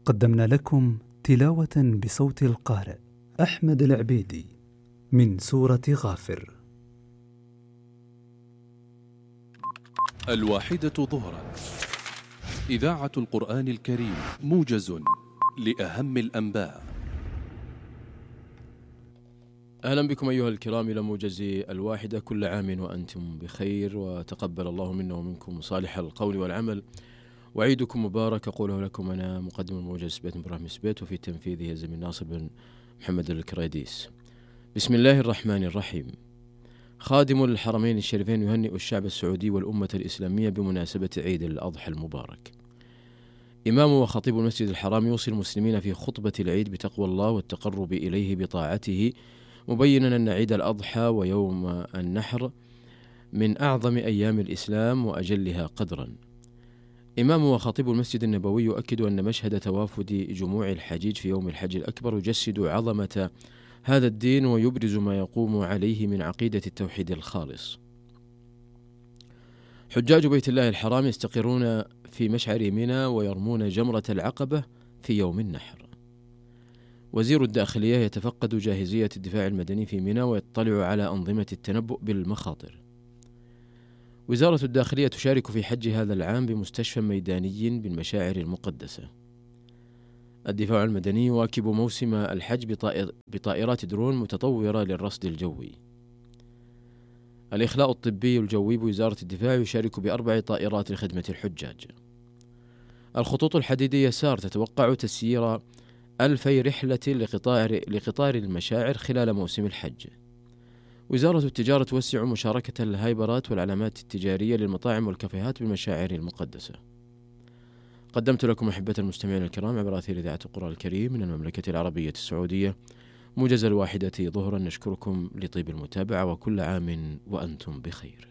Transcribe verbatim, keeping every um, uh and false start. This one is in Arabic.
قدمنا لكم تلاوة بصوت القارئ أحمد العبيدي من سورة غافر. الواحدة ظهرا، إذاعة القرآن الكريم، موجز لأهم الأنباء. أهلا بكم أيها الكرام إلى موجز الواحدة. كل عام وأنتم بخير، وتقبل الله منا ومنكم صالح القول والعمل، وعيدكم مبارك. أقوله لكم أنا مقدم الموجز سبيت بن إبراهيم سبيت، وفي تنفيذه الزميل ناصر بن محمد الكريديس. بسم الله الرحمن الرحيم. خادم الحرمين الشريفين يهنئ الشعب السعودي والأمة الإسلامية بمناسبة عيد الأضحى المبارك. إمام وخطيب المسجد الحرام يوصي المسلمين في خطبة العيد بتقوى الله والتقرب إليه بطاعته، مبينا أن عيد الأضحى ويوم النحر من أعظم أيام الإسلام وأجلها قدرا. إمام وخطيب المسجد النبوي يؤكد أن مشهد توافد جموع الحجيج في يوم الحج الأكبر يجسد عظمة هذا الدين ويبرز ما يقوم عليه من عقيدة التوحيد الخالص. حجاج بيت الله الحرام يستقرون في مشعر منى ويرمون جمرة العقبة في يوم النحر. وزير الداخلية يتفقد جاهزية الدفاع المدني في منى ويطلع على أنظمة التنبؤ بالمخاطر. وزارة الداخلية تشارك في حج هذا العام بمستشفى ميداني بالمشاعر المقدسة. الدفاع المدني يواكب موسم الحج بطائر بطائرات درون متطورة للرصد الجوي. الإخلاء الطبي الجوي بوزارة الدفاع يشارك بأربع طائرات لخدمة الحجاج. الخطوط الحديدية سار تتوقع تسيير ألفي رحلة لقطار, لقطار المشاعر خلال موسم الحج. وزارة التجارة توسع مشاركة الهايبرات والعلامات التجارية للمطاعم والكافيهات بالمشاعر المقدسة. قدمت لكم أحبة المستمعين الكرام عبر أثير إذاعة القرآن الكريم من المملكة العربية السعودية موجز الواحدة ظهرا. نشكركم لطيب المتابعة، وكل عام وأنتم بخير.